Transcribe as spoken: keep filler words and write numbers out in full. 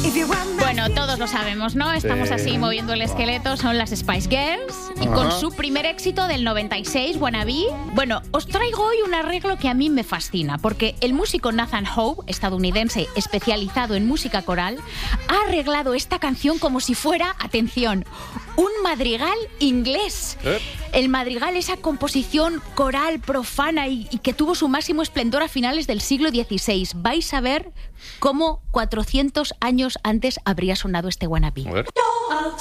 Bueno, todos lo sabemos, ¿no? Estamos Sí. así moviendo el esqueleto, son las Spice Girls. Y Ajá. con su primer éxito del noventa y seis, Wannabe. Bueno, os traigo hoy un arreglo que a mí me fascina, porque el músico Nathan Howe, estadounidense especializado en música coral, ha arreglado esta canción como si fuera, atención, un madrigal inglés. ¿Eh? El madrigal, esa composición coral profana y, y que tuvo su máximo esplendor a finales del siglo dieciséis. Vais a ver cómo cuatrocientos años antes habría sonado este Wannabe. A ver.